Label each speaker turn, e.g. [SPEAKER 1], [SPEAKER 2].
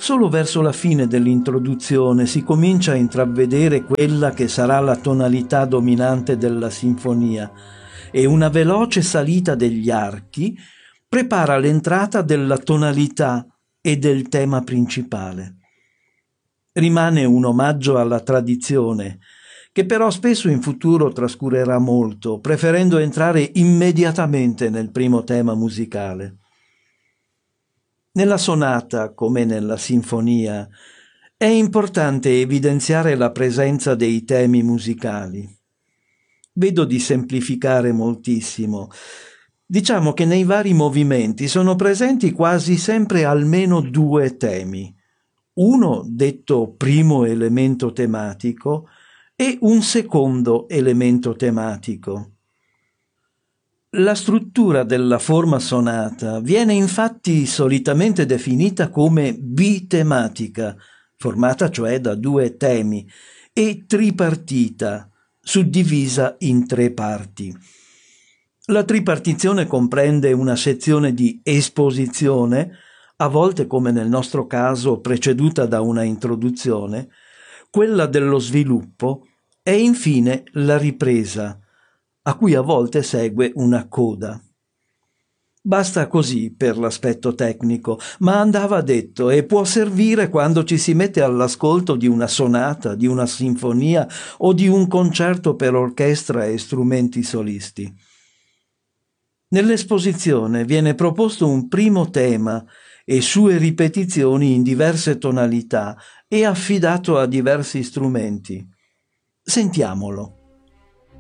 [SPEAKER 1] Solo verso la fine dell'introduzione si comincia a intravedere quella che sarà la tonalità dominante della sinfonia e una veloce salita degli archi prepara l'entrata della tonalità e del tema principale. Rimane un omaggio alla tradizione, che però spesso in futuro trascurerà molto, preferendo entrare immediatamente nel primo tema musicale. Nella sonata, come nella sinfonia, è importante evidenziare la presenza dei temi musicali. Vedo di semplificare moltissimo. Diciamo che nei vari movimenti sono presenti quasi sempre almeno due temi. Uno detto primo elemento tematico e un secondo elemento tematico. La struttura della forma sonata viene infatti solitamente definita come bitematica, formata cioè da due temi, e tripartita, suddivisa in tre parti. La tripartizione comprende una sezione di esposizione, a volte come nel nostro caso preceduta da una introduzione, quella dello sviluppo e infine la ripresa, a cui a volte segue una coda. Basta così per l'aspetto tecnico, ma andava detto e può servire quando ci si mette all'ascolto di una sonata, di una sinfonia o di un concerto per orchestra e strumenti solisti. Nell'esposizione viene proposto un primo tema e sue ripetizioni in diverse tonalità e affidato a diversi strumenti. Sentiamolo.